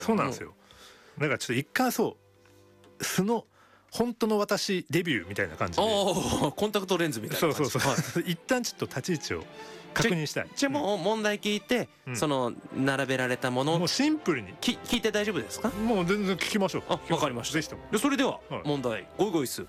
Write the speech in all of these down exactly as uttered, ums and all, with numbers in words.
そうなんですよ、うん、だからちょっと一回そう素の本当の私デビューみたいな感じで、 おコンタクトレンズみたいな感じ。 そうそうそう、はい、一旦ちょっと立ち位置を確認したい。 じゃあもう問題聞いて、うん、その並べられたものをもうシンプルにき聞いて大丈夫ですか？ もう全然聞きましょう。 あ、わかりました。 ぜひとも。 でそれでは問題、はい、ゴイゴイス。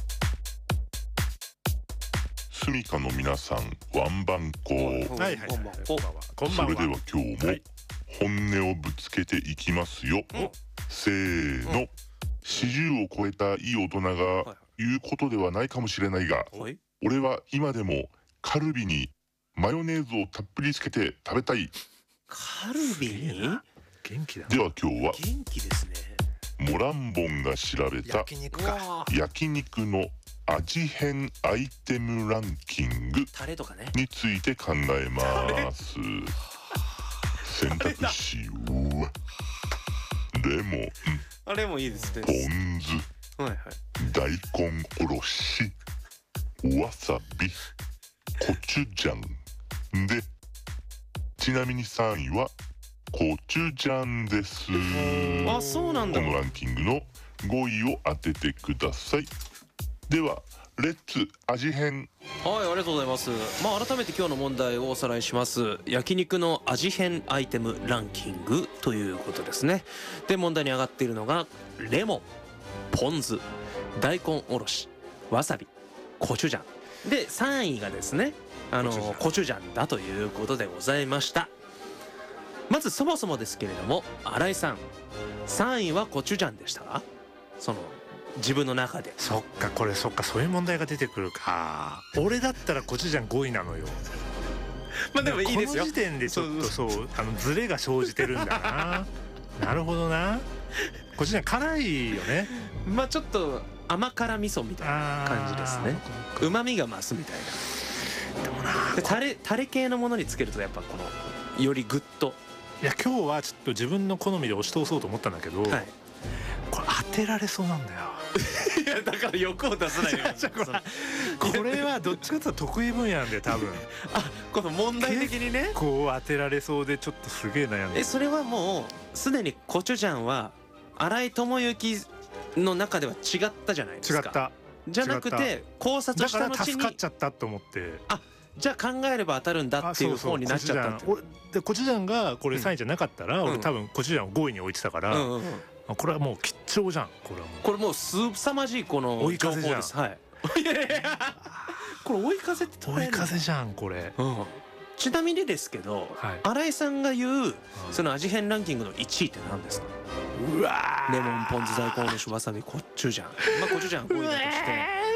スミカの皆さん、ワンバンコ。 はいはいはい。こんばんは。こんばんは。 それでは今日も本音をぶつけていきますよ。はい、せーの。よんじゅうを超えたいい大人が言うことではないかもしれないが、はい、俺は今でもカルビにマヨネーズをたっぷりつけて食べたい。 カルビに元気だな。 では今日は元気ですね。 モランボンが調べた焼肉か焼肉の味変アイテムランキングタレとかねについて考えます。選択肢はレモン、 あれもいいですね。 ポン酢、はいはい、大根おろし、わさび、コチュジャンで、ちなみにさんいはコチュジャンです。 あ、そうなんだ。 このランキングのごいを当ててください。ではレッツ味変。 はい、ありがとうございます。まあ改めて今日の問題をおさらいします。焼肉の味変アイテムランキングということですね。で問題に上がっているのがレモン、ポン酢、大根おろし、わさび、コチュジャンでさんいがですね、あのコチュジャンだということでございました。まずそもそもですけれども、新井さんさんいはコチュジャンでしたか？その自分の中で。 そっか、これそっか、そういう問題が出てくるか。俺だったらコチュジャンごいなのよ。 まあでもいいですよ。 この時点でちょっとそうあのズレが生じてるんだな。なるほどな。コチュジャン辛いよね。 まあちょっと甘辛味噌みたいな感じですね。旨味が増すみたいな。でもな、でタレタレ系のものにつけるとやっぱこのよりグッと。 いや今日はちょっと自分の好みで押し通そうと思ったんだけど、はい、これ当てられそうなんだよ。 いやだから欲を出さないでこれはどっちかというと得意分野なんで多分あ、この問題的にねこう当てられそうでちょっとすげえ悩んで。 えそれはもうすでにコチュジャンは新井智之の中では違ったじゃないですか。 違った。 じゃなくて考察した後にだから助かっちゃったと思って、 あ、じゃあ考えれば当たるんだっていう方になっちゃったって。 俺でコチュジャンがこれさんいじゃなかったら、うん、俺多分コチュジャンをごいに置いてたから、うんうんうん、これはもう吉兆じゃん。これはもうこれもうすさまじいこの追い風じゃん。 はい。いやいやいやこれ追い風って追い風じゃんこれ、うん、 ちなみにですけど、はい、新井さんが言う、うん、その味変ランキングのいちいって何ですか？ うわレモン、ポン酢、大根おろし、わさび、コチュジャン。まあコチュジャンごいだとして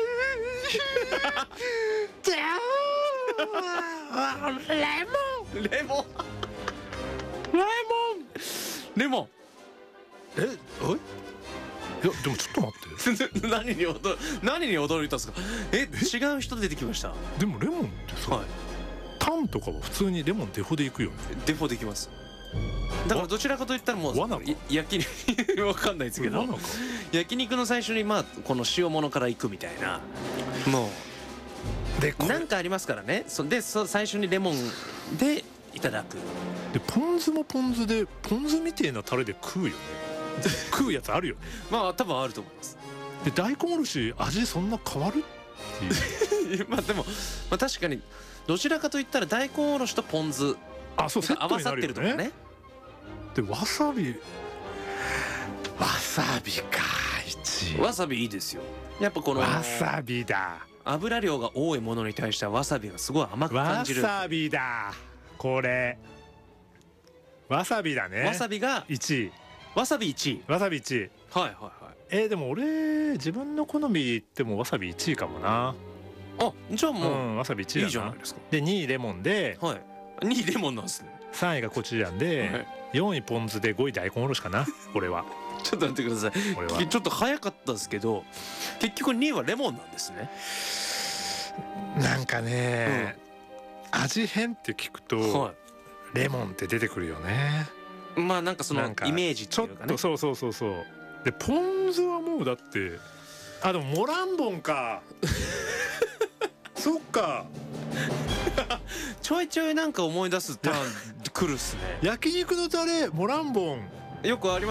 レモンレモンレモンレモンえ、おいいやでもちょっと待って何に驚何に驚いたんですか？え違う人出てきました。 でもレモンってさ、はい、タンとかは普通にレモンデフォでいくよね。 デフォでいきます。だからどちらかといったらもう焼肉わかんないですけど焼肉の最初にまあこの塩物からいくみたいな、もうでなんかありますからね。そでそ最初にレモンでいただく。 でポン酢もポン酢でポン酢みてえなタレで食うよね。食うやつあるよね。 まあ多分あると思います。 で大根おろし味そんな変わるっていうまあでも、まあ、確かにどちらかといったら大根おろしとポン酢あそうセットになるよね。合わさってるとかね。でわさびわさびかいちい。 わさびいいですよ。やっぱこのわさびだ。 油量が多いものに対してはわさびがすごい甘く感じる。 わさびだ。これわさびだね。 わさびがいちい。 わさびいちい。 わさびいちい。 はいはいはい。 えー、でも俺自分の好み言ってもわさびいちいかもな。 あ、じゃあもう、 うん、わさびいちいだな。 いいじゃないですか。 でにいレモンで、 はい、にいレモンなんですね。 さんいがコチュジャンで、はい、よんいポン酢でごい大根おろしかな俺は。 ちょっと待ってください。俺はちょっと早かったですけど結局にいはレモンなんですね。 なんかね、うん、味変って聞くと、はい、レモンって出てくるよね。 まあなんかそのイメージっていうかね。 ちょっとそうそうそうそう。でポン酢はもうだってあでもモランボンかそっかちょいちょいなんか思い出すターン来るっすね。 焼肉のタレモランボンよくあり